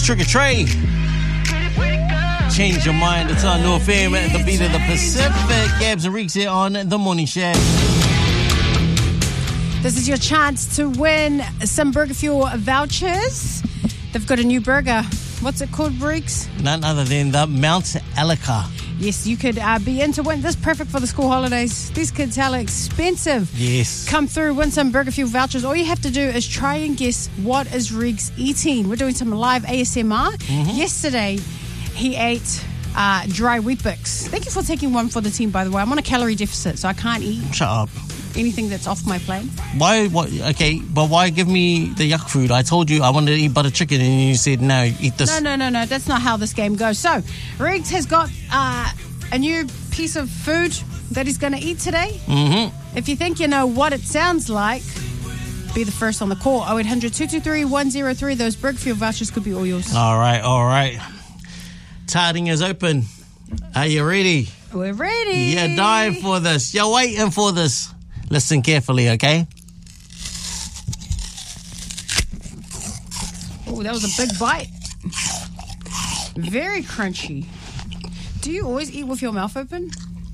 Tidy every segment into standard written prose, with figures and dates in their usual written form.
Trigger Trey. Change your mind. It's on North FM at the beat of the Pacific. Gabs and Reeks here on The Morning Show. This is your chance to win some Burger Fuel vouchers. They've got a new burger. What's it called, Reeks? None other than the Mount Elika. Yes, you could be in to win. This is perfect for the school holidays. These kids hella expensive. Yes. Come through, win some Burger Fuel vouchers. All you have to do is try and guess what is Reeks eating. We're doing some live ASMR. Yesterday, he ate dry Weet-Bix. Thank you for taking one for the team, by the way. I'm on a calorie deficit, so I can't eat Shut up. anything that's off my plate. Why? What? Okay, but why give me the yuck food? I told you I wanted to eat butter chicken, and you said no, eat this. No. That's not how this game goes. So, Reeks has got a new piece of food that he's going to eat today. If you think you know what it sounds like, be the first on the call. 0800 223 103. Those Burger Fuel vouchers could be all yours. All right. Tarding is open. Are you ready? We're ready. You're dying for this. You're waiting for this. Listen carefully, okay? Oh, that was a big bite. Very crunchy. Do you always eat with your mouth open?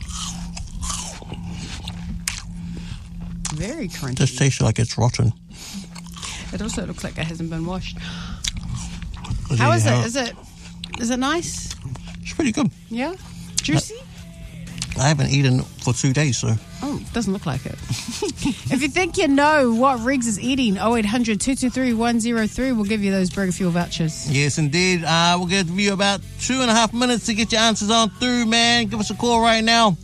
Very crunchy. Just tastes like it's rotten. It also looks like it hasn't been washed. How is it? Is it nice? It's pretty good. Yeah? Juicy? I haven't eaten for 2 days, so. Oh, doesn't look like it. If you think you know what Riggs is eating, 0800 223 103 will give you those Burger Fuel vouchers. Yes, indeed. We'll give you about 2.5 minutes to get your answers on through, man. Give us a call right now.